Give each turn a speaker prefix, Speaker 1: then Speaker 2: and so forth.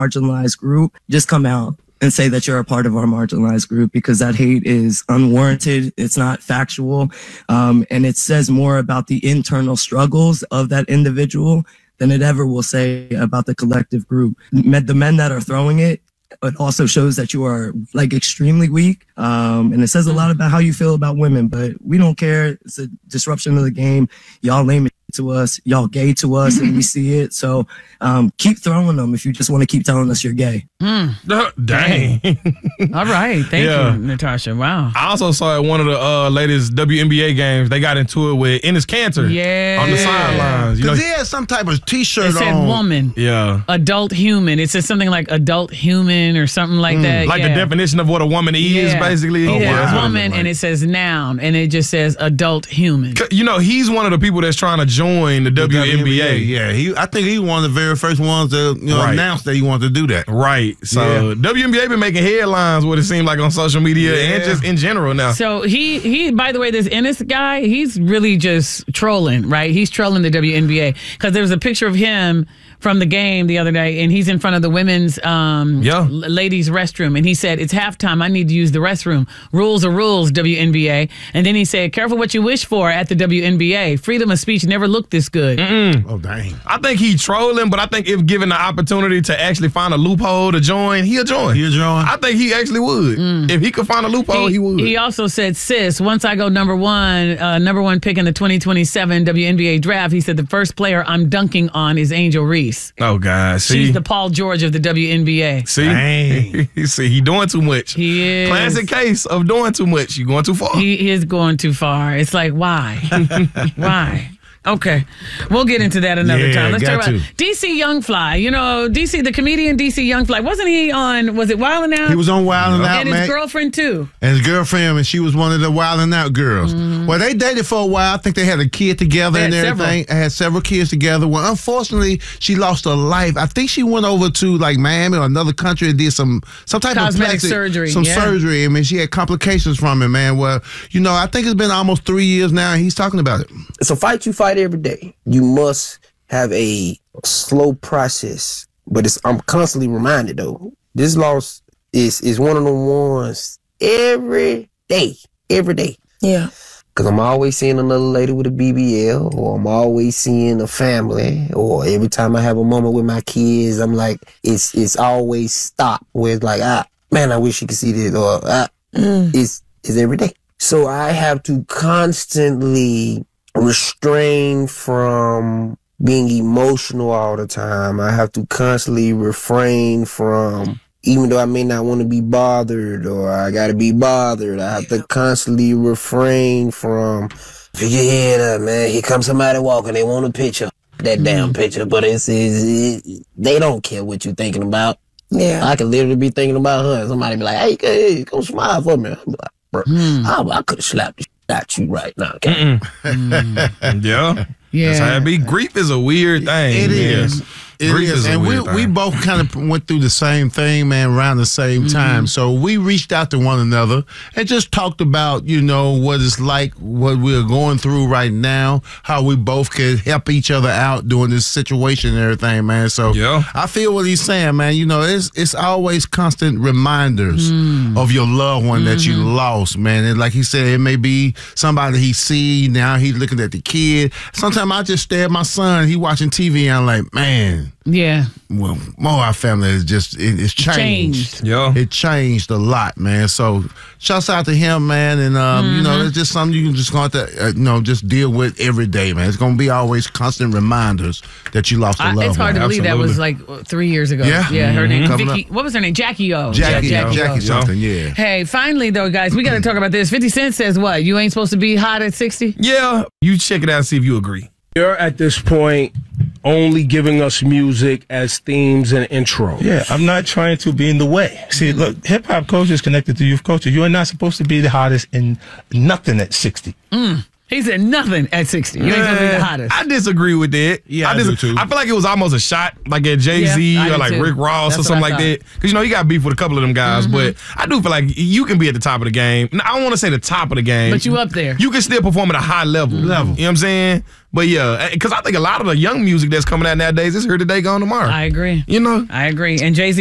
Speaker 1: marginalized group, just come out and say that you're a part of our marginalized group, because that hate is unwarranted. It's not factual. And it says more about the internal struggles of that individual than it ever will say about the collective group. The men that are throwing it also shows that you are like extremely weak. And it says a lot about how you feel about women, but we don't care. It's a disruption of the game. Y'all lame it to us, y'all gay to us, and we see it. So keep throwing them if you just want to keep telling us you're gay.
Speaker 2: Dang.
Speaker 3: All right. Thank you, Natasha. Wow.
Speaker 2: I also saw at one of the latest WNBA games, they got into it with Enes Kanter on the sidelines.
Speaker 4: Because he had some type of T-shirt on.
Speaker 3: It said woman.
Speaker 2: Yeah.
Speaker 3: Adult human. It said something like adult human or something like that.
Speaker 2: Like the definition of what a woman is, basically.
Speaker 3: It says woman, and it says noun, and it just says adult human.
Speaker 2: You know, he's one of the people that's trying to join the WNBA.
Speaker 4: Yeah, I think he one of the very first ones to announce that he wanted to do that.
Speaker 2: Right. So WNBA been making headlines, what it seemed like, on social media and just in general now.
Speaker 3: So he by the way, this Enes guy, he's really just trolling, right? He's trolling the WNBA because there was a picture of him from the game the other day, and he's in front of the women's ladies' restroom, and he said, "It's halftime. I need to use the restroom. Rules are rules, WNBA." And then he said, "Careful what you wish for at the WNBA. Freedom of speech never looked this good."
Speaker 4: Oh, dang.
Speaker 2: I think he's trolling, but I think if given the opportunity to actually find a loophole to join, he'll join. I think he actually would. If he could find a loophole, he would.
Speaker 3: He also said, "Sis, once I go number one pick in the 2027 WNBA draft," he said, "the first player I'm dunking on is Angel Reese."
Speaker 2: Oh, God. See?
Speaker 3: She's the Paul George of the WNBA.
Speaker 2: See? See, he doing too much.
Speaker 3: He is.
Speaker 2: Classic case of doing too much. You going too far.
Speaker 3: He is going too far. It's like, why? Why? Okay. We'll get into that another time. Let's talk about DC Young Fly. You know, the comedian DC Young Fly. Wasn't he on, was it Wild 'N Out?
Speaker 4: He was on Wild 'N Out,
Speaker 3: and his girlfriend, too.
Speaker 4: And his girlfriend, and she was one of the Wild 'N Out girls. Well, they dated for a while. I think they had a kid together and everything. They had several kids together. Well, unfortunately, she lost her life. I think she went over to like Miami or another country and did some type of
Speaker 3: cosmetic surgery.
Speaker 4: Surgery. I mean, she had complications from it, man. Well, you know, I think it's been almost 3 years now, and he's talking about it.
Speaker 5: It's a fight you fight every day. You must have a slow process, but I'm constantly reminded though. This loss is one of the ones every day. Yeah. Because I'm always seeing another lady with a BBL, or I'm always seeing a family, or every time I have a moment with my kids, I'm like, it's always stop where it's like, man, I wish you could see this, or it's every day. So I have to constantly restrain from being emotional all the time. I have to constantly refrain from, even though I may not want to be bothered or I got to be bothered, I have to constantly refrain from, pick your head up, man. Here comes somebody walking. They want a picture. That damn picture. But they don't care what you're thinking about. Yeah. I could literally be thinking about her and somebody be like, hey, come smile for me. I'm like, bro, I could have slapped the shit at you right now. Okay?
Speaker 2: Yeah. That's how it be. Grief is a weird thing.
Speaker 4: It is.
Speaker 2: Grief is
Speaker 4: and
Speaker 2: a weird thing.
Speaker 4: we both kind of went through the same thing, man, around the same time. So we reached out to one another and just talked about, you know, what it's like, what we're going through right now, how we both could help each other out during this situation and everything, man. So I feel what he's saying, man. You know, it's always constant reminders of your loved one that you lost, man. And like he said, it may be somebody he see, now he's looking at the kid. Sometimes I just stare at my son, he watching TV, and I'm like, man.
Speaker 3: Yeah.
Speaker 4: Well, our family is just, it's changed.
Speaker 2: Yeah.
Speaker 4: It changed a lot, man. So, shouts out to him, man. And, you know, it's just something you can just going to, just deal with every day, man. It's going to be always constant reminders that you lost a loved one.
Speaker 3: It's hard to believe that was like 3 years ago.
Speaker 4: Yeah.
Speaker 3: Her name, Vicky. What was her name? Jackie O.
Speaker 4: Jackie something, yeah.
Speaker 3: Hey, finally, though, guys, we got to talk about this. 50 Cent says what? You ain't supposed to be hot at 60?
Speaker 2: Yeah. You check it out and see if you agree.
Speaker 6: You're at this point only giving us music as themes and intro.
Speaker 7: Yeah, I'm not trying to be in the way. See, look, hip-hop culture is connected to youth culture. You are not supposed to be the hottest in nothing at 60.
Speaker 3: He said nothing at 60. You ain't gonna be the hottest.
Speaker 2: I disagree with that.
Speaker 4: Yeah, I do too.
Speaker 2: I feel like it was almost a shot, like at Jay-Z
Speaker 3: Yeah, I
Speaker 2: or
Speaker 3: do
Speaker 2: like
Speaker 3: too.
Speaker 2: Rick Ross
Speaker 3: That's
Speaker 2: or something
Speaker 3: what I
Speaker 2: like that. Because, he got beef with a couple of them guys. But I do feel like you can be at the top of the game. I don't want to say the top of the game.
Speaker 3: But you up there.
Speaker 2: You can still perform at a high level. You know what I'm saying? But yeah, because I think a lot of the young music that's coming out nowadays is here today, gone tomorrow.
Speaker 3: I agree.
Speaker 2: You know?
Speaker 3: I agree. And Jay-Z